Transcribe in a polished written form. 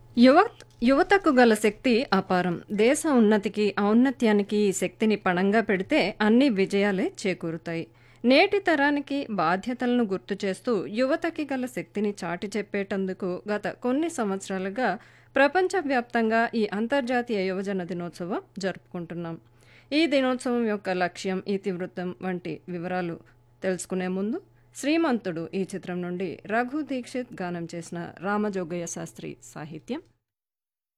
యువత్ యువతకు గల శక్తి అపారం. దేశ ఉన్నతికి, ఔన్నత్యానికి ఈ శక్తిని పణంగా పెడితే అన్ని విజయాలే చేకూరుతాయి. నేటి తరానికి బాధ్యతలను గుర్తు చేస్తూ యువతకి గల శక్తిని చాటి చెప్పేటందుకు గత కొన్ని సంవత్సరాలుగా ప్రపంచవ్యాప్తంగా ఈ అంతర్జాతీయ యువజన దినోత్సవం జరుపుకుంటున్నాం. ఈ దినోత్సవం యొక్క లక్ష్యం, ఇతివృత్తం వంటి వివరాలు తెలుసుకునే ముందు 'శ్రీమంతుడు' ఈ చిత్రం నుండి రఘు దీక్షిత్ గానం చేసిన రామజోగయ్య శాస్త్రి సాహిత్యం.